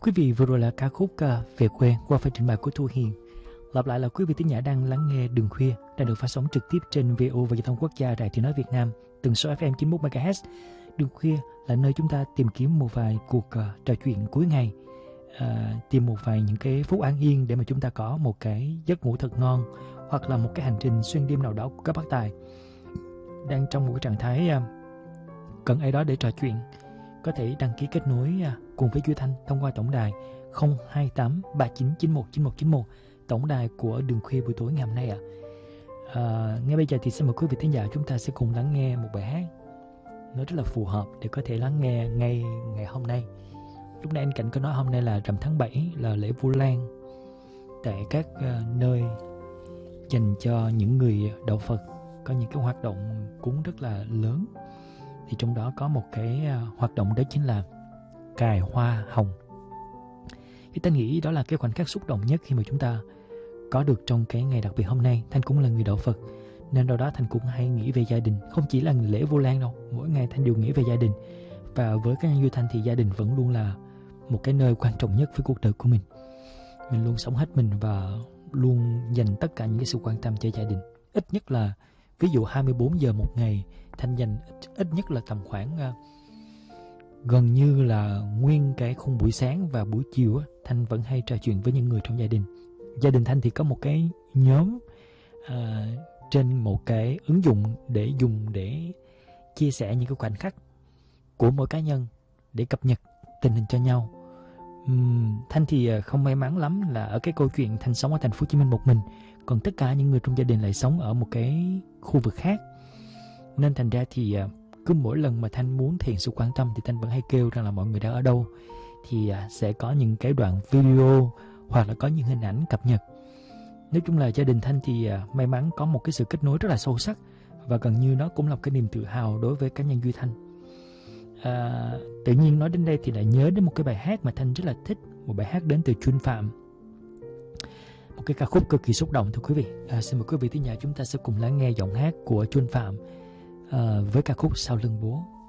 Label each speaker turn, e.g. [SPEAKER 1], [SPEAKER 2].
[SPEAKER 1] Quý vị, vừa rồi là ca khúc Về quê qua phần trình bày của Thu Hiền. Lặp lại là quý vị thính giả đang lắng nghe Đường Khuya, đang được phát sóng trực tiếp trên VO và Giao thông Quốc gia Đài Tiếng nói Việt Nam, tần số FM 91 MHz. Đường Khuya là nơi chúng ta tìm kiếm một vài cuộc trò chuyện cuối ngày, tìm một vài những cái phút an yên để mà chúng ta có một cái giấc ngủ thật ngon, hoặc là một cái hành trình xuyên đêm nào đó của các bác tài đang trong một cái trạng thái cần ai đó để trò chuyện. Có thể đăng ký kết nối cùng với Duy Thanh thông qua tổng đài 028 3991 9191, tổng đài của Đường Khuya buổi tối ngày hôm nay ạ. Ngay bây giờ thì xin mời quý vị thính giả chúng ta sẽ cùng lắng nghe một bài hát nó rất là phù hợp để có thể lắng nghe ngay ngày hôm nay. Lúc nãy anh Cảnh có nói hôm nay là rằm tháng 7 là lễ Vu Lan tại các nơi dành cho những người đạo Phật, có những cái hoạt động cúng rất là lớn. Thì trong đó có một cái hoạt động đó chính là cài hoa hồng. Thì ta nghĩ đó là cái khoảnh khắc xúc động nhất khi mà chúng ta có được trong cái ngày đặc biệt hôm nay. Thanh cũng là người đạo Phật nên đâu đó Thanh cũng hay nghĩ về gia đình. Không chỉ là lễ Vu Lan đâu, mỗi ngày Thanh đều nghĩ về gia đình. Và với cá nhân Duy Thanh thì gia đình vẫn luôn là một cái nơi quan trọng nhất với cuộc đời của mình. Mình luôn sống hết mình và luôn dành tất cả những cái sự quan tâm cho gia đình. Ít nhất là ví dụ 24 giờ một ngày, Thanh dành ít nhất là tầm khoảng gần như là nguyên cái khung buổi sáng và buổi chiều Thanh vẫn hay trò chuyện với những người trong gia đình. Gia đình Thanh thì có một cái nhóm trên một cái ứng dụng để dùng để chia sẻ những cái khoảnh khắc của mỗi cá nhân để cập nhật tình hình cho nhau. Thanh thì không may mắn lắm là ở cái câu chuyện Thanh sống ở thành phố Hồ Chí Minh một mình, còn tất cả những người trong gia đình lại sống ở một cái khu vực khác. Nên thành ra thì cứ mỗi lần mà Thanh muốn thể hiện sự quan tâm thì Thanh vẫn hay kêu rằng là mọi người đang ở đâu, thì sẽ có những cái đoạn video hoặc là có những hình ảnh cập nhật. Nói chung là gia đình Thanh thì may mắn có một cái sự kết nối rất là sâu sắc, và gần như nó cũng là một cái niềm tự hào đối với cá nhân Duy Thanh. Tự nhiên nói đến đây thì lại nhớ đến một cái bài hát mà Thanh rất là thích, một bài hát đến từ Chuyên Phạm, một cái ca khúc cực kỳ xúc động thưa quý vị. Xin mời quý vị thính giả chúng ta sẽ cùng lắng nghe giọng hát của Chuyên Phạm với ca khúc Sau Lưng Bố.